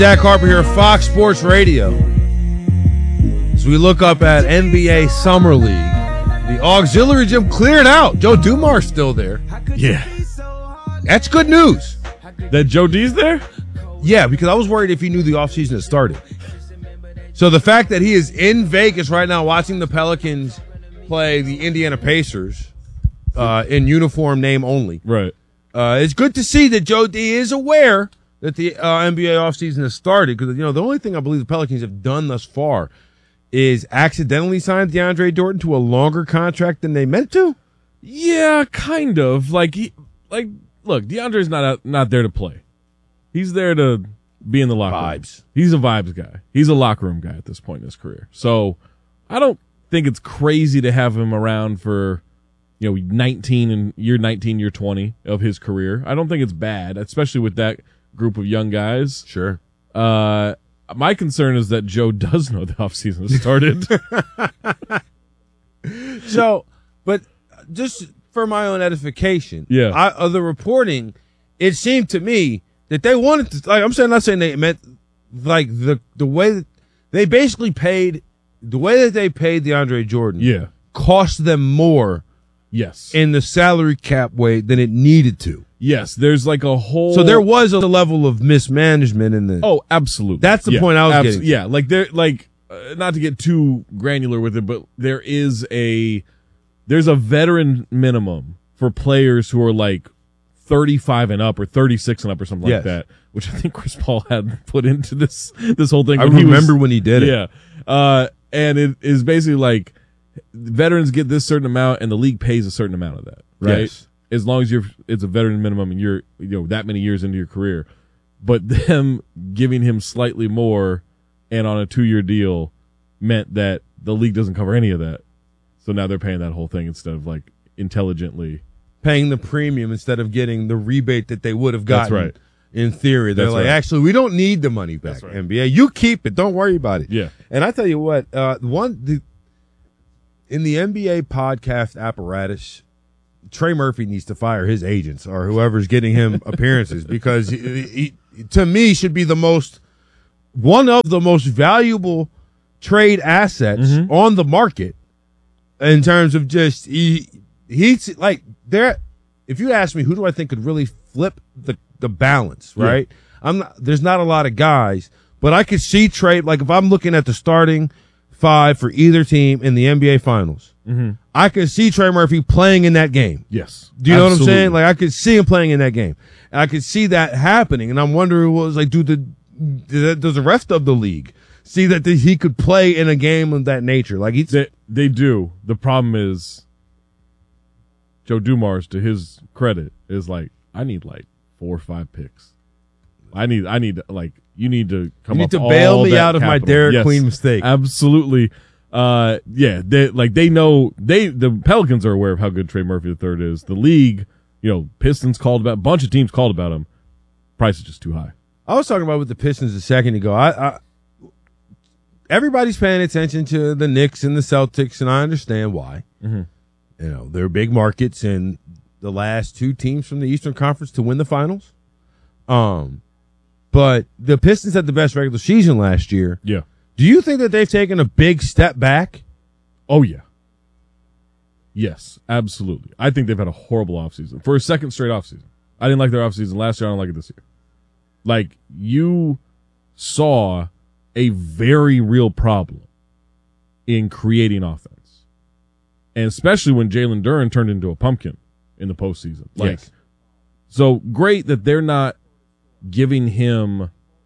Jack Harper here, Fox Sports Radio. As we look up at NBA Summer League, the auxiliary gym cleared out. Joe Dumars still there. Yeah. That's good news. That Joe D's there? Yeah, because I was worried if he knew the offseason had started. So the fact that he is in Vegas right now watching the Pelicans play the Indiana Pacers in uniform name only. Right. It's good to see that Joe D is aware that the NBA offseason has started, because the only thing I believe the Pelicans have done thus far is accidentally signed DeAndre Jordan to a longer contract than they meant to. Yeah, kind of. Look, DeAndre's not there to play. He's there to be in the locker room. He's a vibes guy. He's a locker room guy at this point in his career. So I don't think it's crazy to have him around for 19 and year 19, year 20 of his career. I don't think it's bad, especially with that group of young guys. Sure. My concern is that Joe does know the offseason has started. So, but just for my own edification, of the reporting, it seemed to me that they wanted to, not saying they meant, the way that they basically paid, the way that they paid DeAndre Jordan cost them more in the salary cap way than it needed to. Yes, there's a whole... So there was a level of mismanagement in the... Oh, absolutely. That's the point I was getting to. Yeah, not to get too granular with it, but there's a veteran minimum for players who are 35 and up or 36 and up or something like that, which I think Chris Paul had put into this whole thing. I remember when he did it. Yeah. And it is basically veterans get this certain amount and the league pays a certain amount of that, right? Yes. As long as it's a veteran minimum and you're that many years into your career. But them giving him slightly more and on a 2-year deal meant that the league doesn't cover any of that. So now they're paying that whole thing instead of intelligently paying the premium instead of getting the rebate that they would have gotten. That's right. In theory, they're actually, we don't need the money back. That's right. NBA, you keep it. Don't worry about it. Yeah. And I tell you what, in the NBA podcast apparatus, Trey Murphy needs to fire his agents or whoever's getting him appearances, because he, to me, should be one of the most valuable trade assets on the market in terms of just he's there. If you ask me, who do I think could really flip the balance, right? There's not a lot of guys, but I could see Trey, if I'm looking at the starting five for either team in the NBA Finals, I could see Trey Murphy playing in that game. Yes. Do you know what I'm saying? I could see him playing in that game. And I could see that happening. And I'm wondering does the rest of the league see that he could play in a game of that nature? They do. The problem is Joe Dumars, to his credit, is I need 4 or 5 picks. I need you need to come you up need to bail me out of my Derek Queen mistake. Absolutely. They know the Pelicans are aware of how good Trey Murphy III is. The league, Pistons called about, a bunch of teams called about him. Price is just too high. I was talking about with the Pistons a second ago. Everybody's paying attention to the Knicks and the Celtics, and I understand why. They're big markets and the last 2 teams from the Eastern Conference to win the finals. But the Pistons had the best regular season last year. Yeah. Do you think that they've taken a big step back? Oh, yeah. Yes, absolutely. I think they've had a horrible offseason. For a second straight offseason. I didn't like their offseason last year. I don't like it this year. You saw a very real problem in creating offense. And especially when Jalen Duren turned into a pumpkin in the postseason. Yes. So great that they're not giving him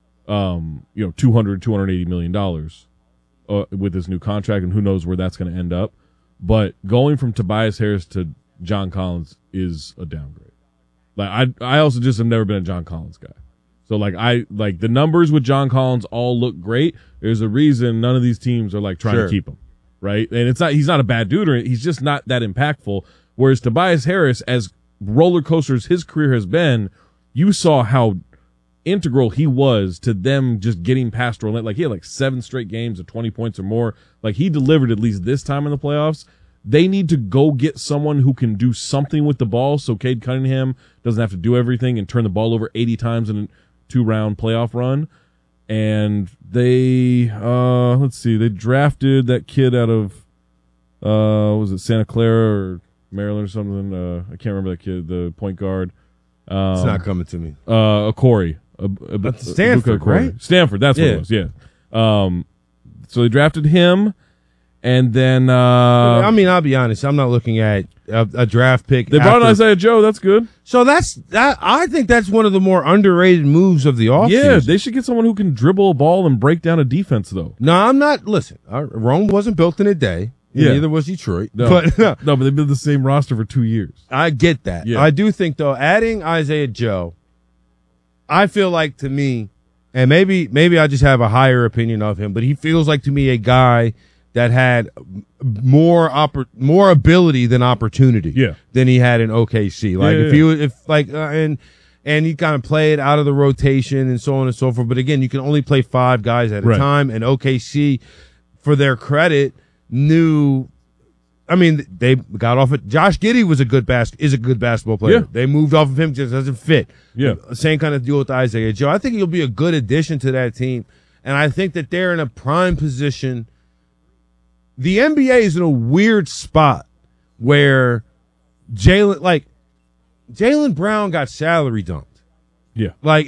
$280 million with his new contract, and who knows where that's going to end up. But going from Tobias Harris to John Collins is a downgrade. I also just have never been a John Collins guy. So the numbers with John Collins all look great. There's a reason none of these teams are trying to keep him, right? And he's not a bad dude, or he's just not that impactful. Whereas Tobias Harris, as roller coaster as his career has been, you saw how integral he was to them just getting past Orlando. He had 7 straight games of 20 points or more. He delivered at least this time in the playoffs. They need to go get someone who can do something with the ball so Cade Cunningham doesn't have to do everything and turn the ball over 80 times in a 2-round playoff run. and they let's see, they drafted that kid out of was it Santa Clara or Maryland or something? I can't remember that kid, the point guard. It's not coming to me. Corey. That's Stanford, right? Stanford, that's what it was, yeah. So they drafted him, and then I mean, I'll be honest, I'm not looking at a draft pick. They brought in Isaiah Joe, that's good. So I think that's one of the more underrated moves of the offseason. Yeah, they should get someone who can dribble a ball and break down a defense, though. No, I'm not. Listen, Rome wasn't built in a day. Yeah. Neither was Detroit. No, but but they've been the same roster for 2 years. I get that. Yeah. I do think, though, adding Isaiah Joe, I feel like, to me, and maybe I just have a higher opinion of him, but he feels like to me a guy that had more ability than opportunity than he had in OKC. Like and he kind of played out of the rotation and so on and so forth. But again, you can only play 5 guys at a time, and OKC, for their credit, knew. I mean, they got off it. Josh Giddey is a good basketball player. Yeah. They moved off of him, just doesn't fit. Yeah. Same kind of deal with Isaiah Joe. I think he'll be a good addition to that team, and I think that they're in a prime position. The NBA is in a weird spot where Jaylen Brown got salary dumped. Yeah. Like,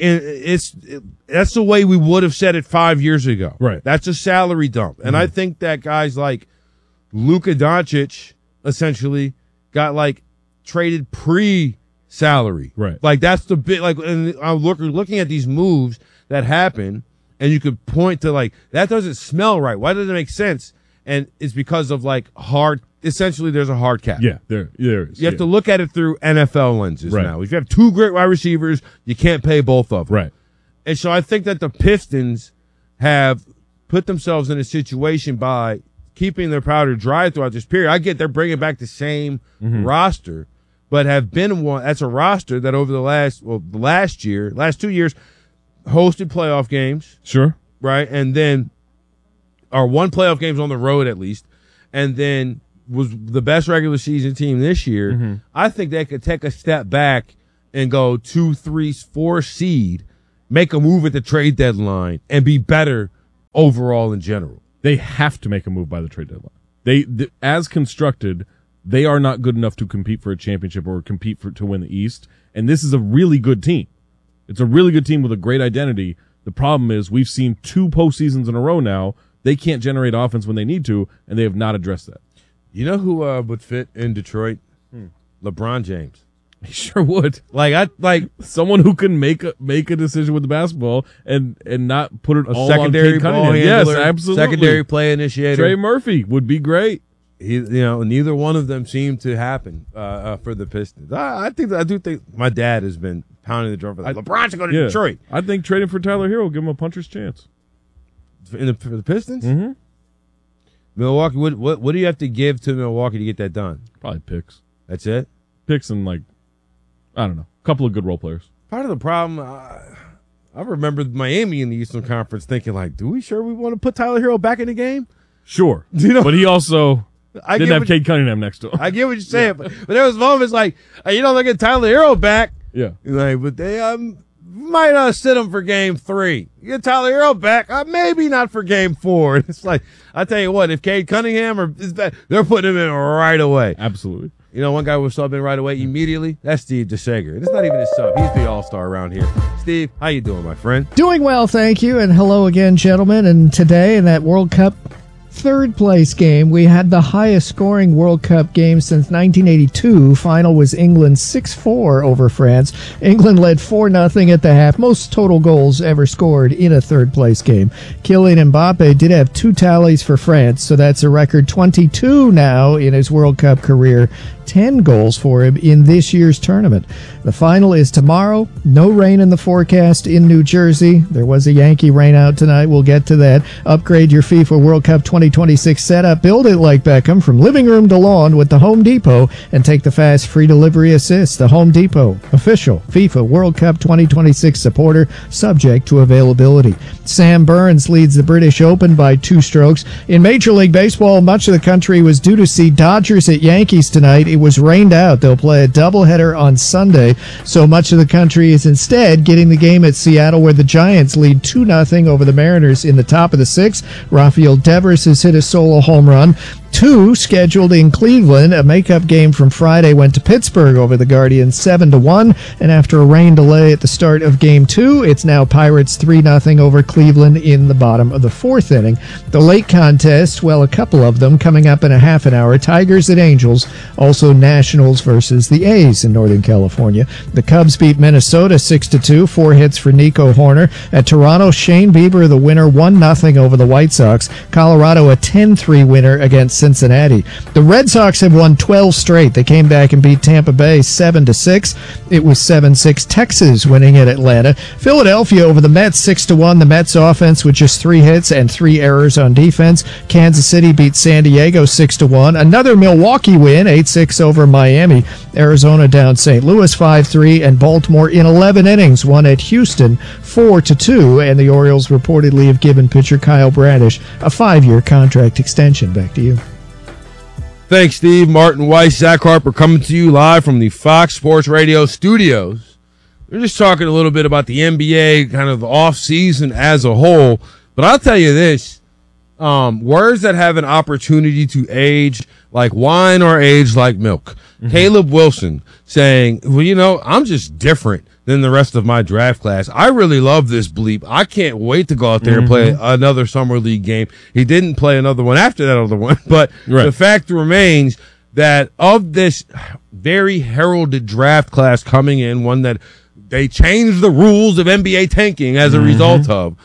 that's the way we would have said it 5 years ago. Right. That's a salary dump. And I think that guys like Luka Doncic essentially got like traded pre-salary. Right. Like, that's the bit, like, and I'm looking at these moves that happen, and you could point to, like, that doesn't smell right. Why doesn't it make sense? And it's because of, like, essentially there's a hard cap. Yeah, there is. You have to look at it through NFL lenses now. If you have 2 great wide receivers, you can't pay both of them. Right. And so I think that the Pistons have put themselves in a situation by keeping their powder dry throughout this period. I get they're bringing back the same roster, but have been one. That's a roster that over the last 2 years, hosted playoff games. Sure. Right. And then, or won playoff games on the road at least. And then was the best regular season team this year. I think they could take a step back and go 2, 3, 4 seed, make a move at the trade deadline, and be better overall in general. They have to make a move by the trade deadline. As constructed, they are not good enough to compete for a championship or compete to win the East. And this is a really good team. It's a really good team with a great identity. The problem is we've seen 2 postseasons in a row now. They can't generate offense when they need to, and they have not addressed that. You know who would fit in Detroit? LeBron James. He sure would. Like someone who can make a decision with the basketball and not put it all secondary on Cade ball Cunningham. handler, Yes, absolutely. Secondary play initiator. Trey Murphy would be great. Neither one of them seemed to happen for the Pistons. I do think my dad has been pounding the drum for that. LeBron should go to Detroit. I think trading for Tyler Hero will give him a puncher's chance. For the Pistons? Milwaukee, what do you have to give to Milwaukee to get that done? Probably picks. That's it? Picks and, like, I don't know, a couple of good role players. Part of the problem, I remember Miami in the Eastern Conference thinking, like, do we want to put Tyler Hero back in the game? Sure. But he also didn't have Cade Cunningham next to him. I get what you're saying, but there was moments like, they get Tyler Hero back. Yeah. Like, but they might sit him for game 3. You get Tyler Hero back, maybe not for game 4. It's like, I tell you what, if Cade Cunningham is back, they're putting him in right away. Absolutely. You know, one guy was subbing right away immediately. That's Steve DeSager. And it's not even his sub. He's the all-star around here. Steve, how you doing, my friend? Doing well, thank you. And hello again, gentlemen. And today in that World Cup third place game, we had the highest scoring World Cup game since 1982. Final was England 6-4 over France. England led 4-0 at the half. Most total goals ever scored in a third place game. Kylian Mbappe did have 2 tallies for France, so that's a record 22 now in his World Cup career. 10 goals for him in this year's tournament. The final is tomorrow. No rain in the forecast in New Jersey. There was a Yankee rainout tonight. We'll get to that. Upgrade your FIFA World Cup 2026 setup. Build it like Beckham from living room to lawn with the Home Depot and take the fast free delivery assist. The Home Depot, official FIFA World Cup 2026 supporter, subject to availability. Sam Burns leads the British Open by 2 strokes. In Major League Baseball, much of the country was due to see Dodgers at Yankees tonight. It It was rained out. They'll play a doubleheader on Sunday, so much of the country is instead getting the game at Seattle, where the Giants lead 2-0 over the Mariners in the top of the sixth. Rafael Devers has hit a solo home run. 2 scheduled in Cleveland. A makeup game from Friday went to Pittsburgh over the Guardians 7-1, and after a rain delay at the start of Game 2, it's now Pirates 3-0 over Cleveland in the bottom of the fourth inning. The late contest, well, a couple of them coming up in a half an hour. Tigers at Angels, also Nationals versus the A's in Northern California. The Cubs beat Minnesota 6-2, 4 hits for Nico Horner. At Toronto, Shane Bieber, the winner, 1-0 over the White Sox. Colorado, a 10-3 winner against Cincinnati. The Red Sox have won 12 straight. They came back and beat Tampa Bay 7-6. It was 7-6 Texas winning at Atlanta. Philadelphia over the Mets 6-1. The Mets offense with just 3 hits and 3 errors on defense. Kansas City beat San Diego 6-1. Another Milwaukee win 8-6 over Miami. Arizona down St. Louis 5-3, and Baltimore in 11 innings won at Houston 4-2. And the Orioles reportedly have given pitcher Kyle Bradish a 5-year contract extension. Back to you. Thanks, Steve. Martin Weiss, Zach Harper coming to you live from the Fox Sports Radio studios. We're just talking a little bit about the NBA, kind of the off-season as a whole. But I'll tell you this, words that have an opportunity to age like wine or age like milk. Mm-hmm. Caleb Wilson saying, well, you know, I'm just different than the rest of my draft class. I really love this bleep. I can't wait to go out there and play another summer league game. He didn't play another one after that other one, but the fact remains that of this very heralded draft class coming in, one that they changed the rules of NBA tanking as a result of,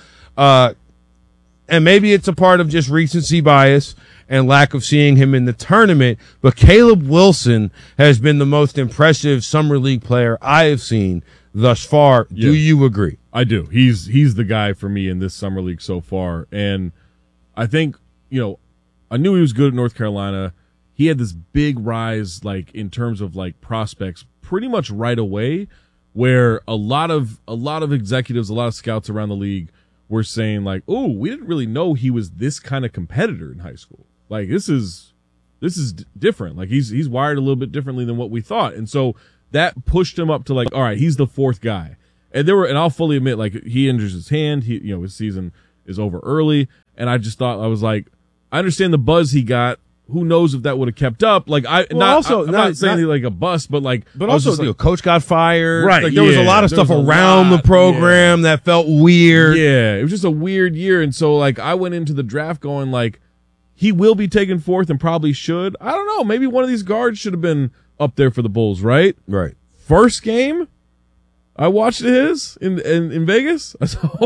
and maybe it's a part of just recency bias and lack of seeing him in the tournament, but Caleb Wilson has been the most impressive summer league player I have seen thus far. Yeah. Do you agree? I do. He's the guy for me in this summer league so far. And I think, you know, I knew he was good at North Carolina. He had this big rise, like, in terms of like prospects pretty much right away, where a lot of executives, a lot of scouts around the league were saying like, oh, we didn't really know he was this kind of competitor in high school. Like, this is different. Like, he's wired a little bit differently than what we thought. And so that pushed him up to like, all right, he's the fourth guy. And I'll fully admit, like, he injures his hand. His season is over early. And I just thought, I was like, I understand the buzz he got. Who knows if that would have kept up? Like, I'm not saying he's like a bust, but like, also, like, coach got fired. Right. Like, there was a lot of stuff around the program that felt weird. Yeah. It was just a weird year. And so, like, I went into the draft going like, he will be taken fourth and probably should. I don't know. Maybe one of these guards should have been up there for the Bulls, right? Right. First game, I watched his in Vegas.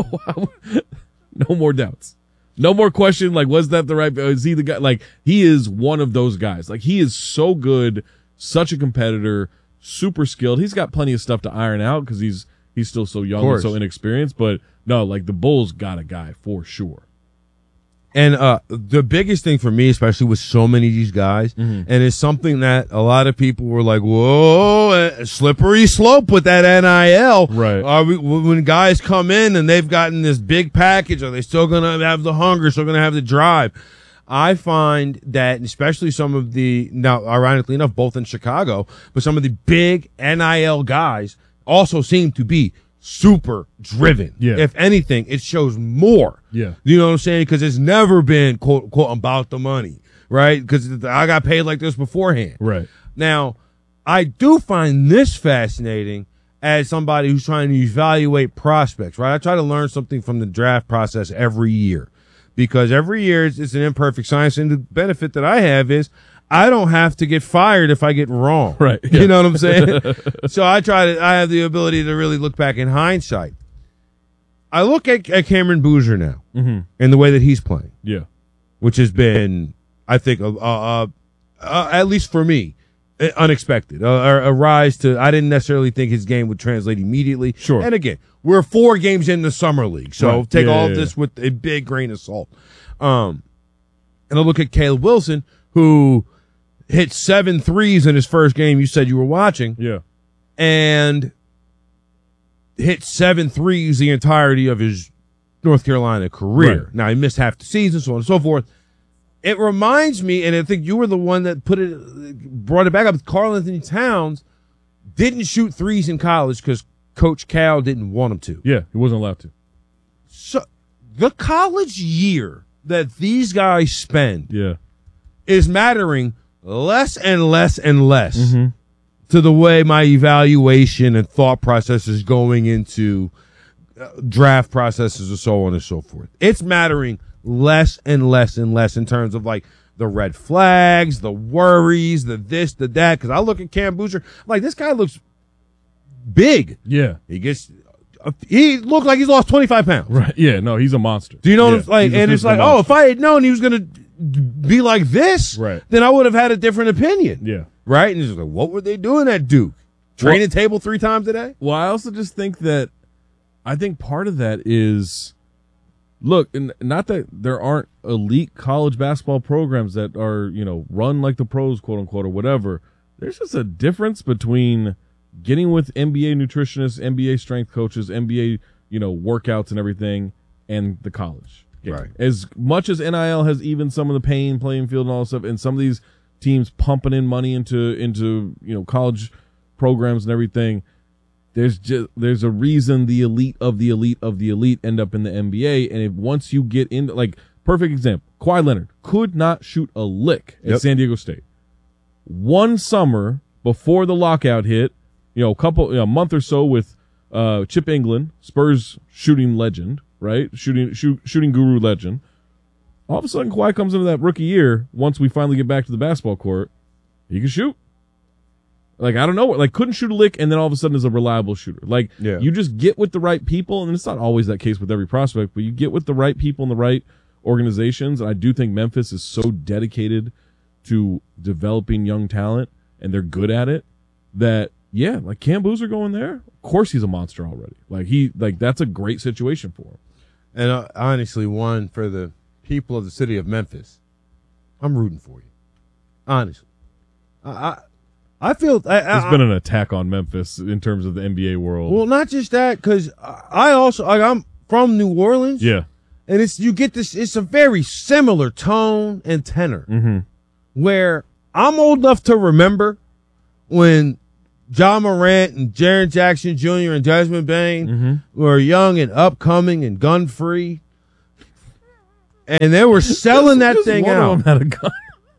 No more doubts. No more question. Like, was that the right? Is he the guy? Like, he is one of those guys. Like, he is so good, such a competitor, super skilled. He's got plenty of stuff to iron out because he's still so young and so inexperienced. But no, like, the Bulls got a guy for sure. And the biggest thing for me, especially with so many of these guys, and it's something that a lot of people were like, whoa, slippery slope with that NIL. Right. When guys come in and they've gotten this big package, are they still going to have the hunger, still going to have the drive? I find that, especially some of now, ironically enough, both in Chicago, but some of the big NIL guys also seem to be super driven. Yeah. If anything, it shows more. Yeah. You know what I'm saying? Because it's never been, quote, unquote, about the money, right? Because I got paid like this beforehand. Right. Now, I do find this fascinating as somebody who's trying to evaluate prospects, right? I try to learn something from the draft process every year because every year it's an imperfect science. And the benefit that I have is I don't have to get fired if I get wrong. Right. Yeah. You know what I'm saying? So I have the ability to really look back in hindsight. I look at Cameron Boozer now and the way that he's playing. Yeah. Which has been, I think, at least for me, unexpected. A rise to, I didn't necessarily think his game would translate immediately. Sure. And again, we're 4 games in the summer league, so take all of this with a big grain of salt. And I look at Caleb Wilson, who hit 7 threes in his first game you said you were watching. Yeah. And hit 7 threes the entirety of his North Carolina career. Right. Now, he missed half the season, so on and so forth. it reminds me, and I think you were the one that brought it back up. Karl Anthony Towns didn't shoot threes in college because Coach Cal didn't want him to. Yeah, he wasn't allowed to. So the college year that these guys spend Yeah. is mattering less and less and less to the way my evaluation and thought process is going into draft processes and so on and so forth. It's mattering less and less and less in terms of like the red flags, the worries, the this, the that. Because I look at Cam Boozer, I'm like, this guy looks big. Yeah. He looked like he's lost 25 pounds. Right. Yeah. No, he's a monster. Do you know yeah. what I'm like? He's a And it's like, physical if I had known he was going to be like this, Right. then I would have had a different opinion. Yeah. Right? And it's like, what were they doing at Duke? Training table 3 times a day? Well, I also just think that part of that is, look, and not that there aren't elite college basketball programs that are, run like the pros, quote unquote, or whatever. There's just a difference between getting with NBA nutritionists, NBA strength coaches, NBA, workouts and everything, and the college game. Right. As much as NIL has even some of the playing field and all that stuff, and some of these teams pumping in money into college programs and everything, there's a reason the elite of the elite of the elite end up in the NBA. And once you get into, like, perfect example, Kawhi Leonard could not shoot a lick at San Diego State. One summer before the lockout hit, a month or so with Chip England, Spurs shooting legend, right? Shooting guru legend. All of a sudden, Kawhi comes into that rookie year. Once we finally get back to the basketball court, he can shoot. Like, I don't know, like, couldn't shoot a lick, and then all of a sudden is a reliable shooter. Like, you just get with the right people, and it's not always that case with every prospect, but you get with the right people and the right organizations. And I do think Memphis is so dedicated to developing young talent, and they're good at it, that, like Cam Boozer going there, of course he's a monster already. Like, that's a great situation for him. And honestly, one, for the people of the city of Memphis, I'm rooting for you. Honestly. I feel There's been an attack on Memphis in terms of the NBA world. Well, not just that, because I also I'm from New Orleans. Yeah, and you get this. It's a very similar tone and tenor. Where I'm old enough to remember when John Morant and Jaren Jackson Jr. and Desmond Bain were young and upcoming and gun free, and they were selling that thing one out. Of them had a gun.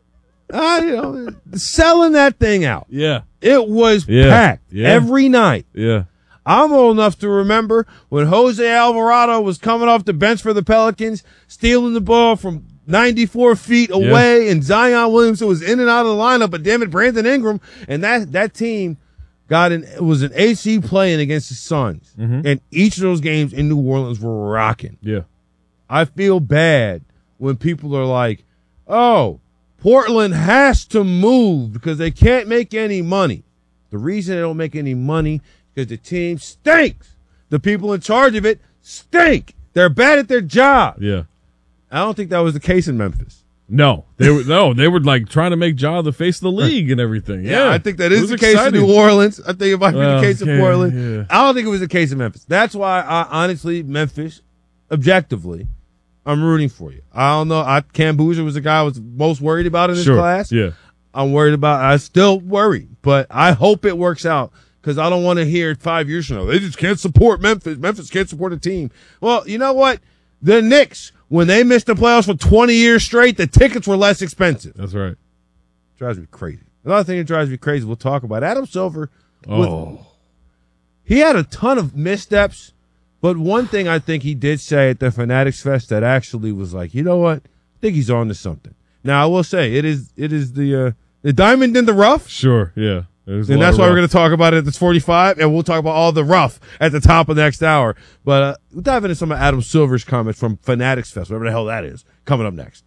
Selling that thing out. Yeah. It was packed every night. Yeah. I'm old enough to remember when Jose Alvarado was coming off the bench for the Pelicans, stealing the ball from 94 feet away, and Zion Williamson was in and out of the lineup, but damn it, Brandon Ingram, and that team was an AC playing against the Suns. And each of those games in New Orleans were rocking. Yeah. I feel bad when people are like, oh, Portland has to move because they can't make any money. The reason they don't make any money is because the team stinks. The people in charge of it stink. They're bad at their job. Yeah. I don't think that was the case in Memphis. No, they were like trying to make Ja the face of the league and everything. Yeah, I think that is the case in New Orleans. I think it might be the case in Portland. Yeah. I don't think it was the case in Memphis. That's why honestly, Memphis, objectively, I'm rooting for you. I don't know. Cam Boozer was the guy I was most worried about in this class. Yeah. I still worry, but I hope it works out because I don't want to hear 5 years from now, they just can't support Memphis. Memphis can't support a team. Well, you know what? The Knicks, when they missed the playoffs for 20 years straight, the tickets were less expensive. That's right. Drives me crazy. Another thing that drives me crazy we'll talk about. Adam Silver, Oh. he had a ton of missteps. But one thing I think he did say at the Fanatics Fest that actually was like, you know what? I think he's on to something. Now, I will say, it is the diamond in the rough. Sure, yeah. And that's why we're going to talk about it at this 45, and we'll talk about all the rough at the top of the next hour. But we'll dive into some of Adam Silver's comments from Fanatics Fest, whatever the hell that is, coming up next.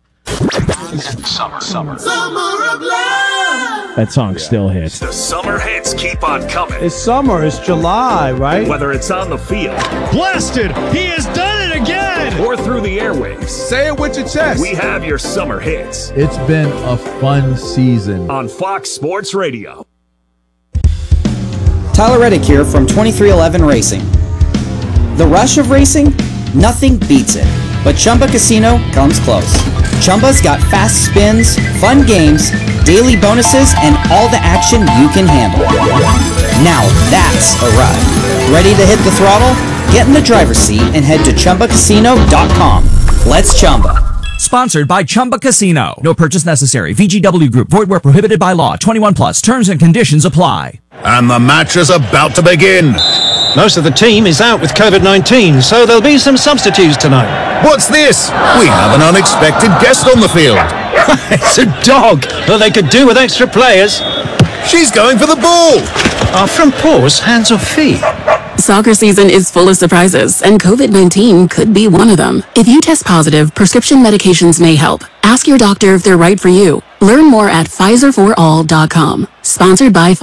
Summer of love. That song still hits. The summer hits keep on coming. It's summer. It's July, right? Whether it's on the field. Blasted! He has done it again! Or through the airwaves. Say it with your chest. We have your summer hits. It's been a fun season. On Fox Sports Radio. Tyler Reddick here from 2311 Racing. The rush of racing? Nothing beats it. but Chumba Casino comes close. Chumba's got fast spins, fun games, daily bonuses, and all the action you can handle. Now that's a ride. Ready to hit the throttle? Get in the driver's seat and head to ChumbaCasino.com. Let's Chumba. Sponsored by Chumba Casino. No purchase necessary. VGW Group. Void where prohibited by law. 21 plus. Terms and conditions apply. And the match is about to begin. Most of the team is out with COVID-19, so there'll be some substitutes tonight. What's this? We have an unexpected guest on the field. It's a dog, though they could do with extra players. She's going for the ball. Are from paws, hands or feet? Soccer season is full of surprises, and COVID-19 could be one of them. If you test positive, prescription medications may help. Ask your doctor if they're right for you. Learn more at PfizerForAll.com. Sponsored by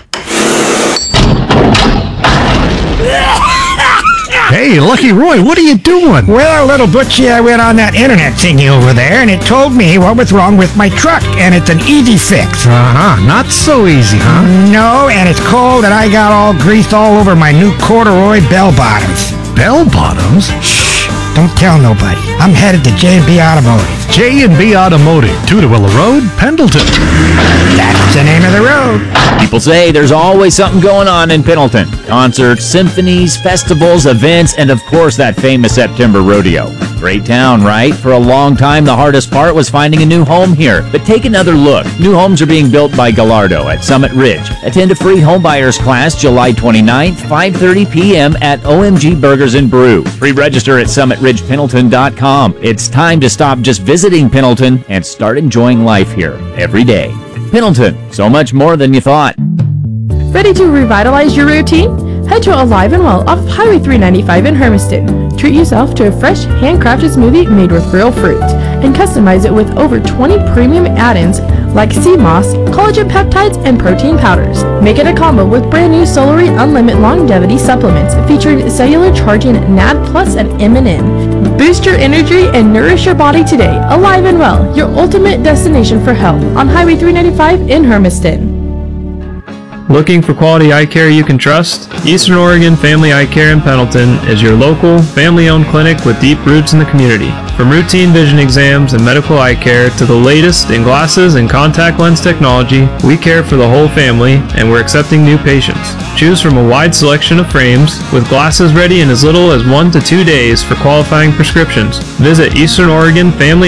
Hey, Lucky Roy, what are you doing? Well, little Butchie, I went on that internet thingy over there, and it told me what was wrong with my truck, and it's an easy fix. Not so easy, huh? No, and it's cold, and I got all greased all over my new corduroy bell bottoms. Bell bottoms? Shh, don't tell nobody. I'm headed to J&B Automotive. J&B Automotive, Tudorwilla Road, Pendleton. That's the name of the road. People say there's always something going on in Pendleton. Concerts, symphonies, festivals, events, and of course that famous September rodeo. Great town, right? For a long time, the hardest part was finding a new home here. But take another look. New homes are being built by Gallardo at Summit Ridge. Attend a free homebuyers class July 29th, 5:30 p.m. at OMG Burgers and Brew. Pre-register at SummitRidgePendleton.com. It's time to stop just visiting Pendleton and start enjoying life here every day. Pendleton, so much more than you thought. Ready to revitalize your routine? Head to Alive and Well off Highway 395 in Hermiston. Treat yourself to a fresh, handcrafted smoothie made with real fruit and customize it with over 20 premium add-ins like sea moss, collagen peptides, and protein powders. Make it a combo with brand new Solary Unlimited Longevity supplements featuring cellular charging NAD Plus and MNN. Boost your energy and nourish your body today. Alive and Well, your ultimate destination for health on Highway 395 in Hermiston. Looking for quality eye care you can trust? Eastern Oregon Family Eye Care in Pendleton is your local, family-owned clinic with deep roots in the community. From routine vision exams and medical eye care to the latest in glasses and contact lens technology, we care for the whole family and we're accepting new patients. Choose from a wide selection of frames with glasses ready in as little as 1 to 2 days for qualifying prescriptions. Visit Eastern Oregon Family